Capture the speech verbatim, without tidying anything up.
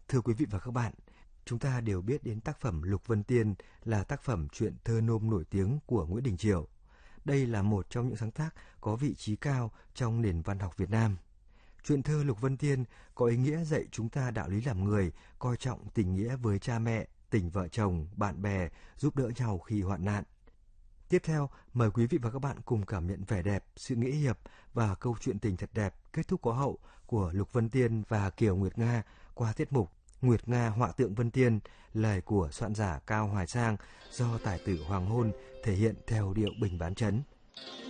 Thưa quý vị và các bạn, chúng ta đều biết đến tác phẩm Lục Vân Tiên là tác phẩm truyện thơ nôm nổi tiếng của Nguyễn Đình Chiểu. Đây là một trong những sáng tác có vị trí cao trong nền văn học Việt Nam. Truyện thơ Lục Vân Tiên có ý nghĩa dạy chúng ta đạo lý làm người, coi trọng tình nghĩa với cha mẹ, tình vợ chồng, bạn bè, giúp đỡ nhau khi hoạn nạn. Tiếp theo, mời quý vị và các bạn cùng cảm nhận vẻ đẹp, sự nghĩa hiệp và câu chuyện tình thật đẹp kết thúc có hậu của Lục Vân Tiên và Kiều Nguyệt Nga qua tiết mục Nguyệt Nga họa tượng Vân Tiên, lời của soạn giả Cao Hoài Sang do tài tử Hoàng Hôn thể hiện theo điệu Bình Bán Chấn.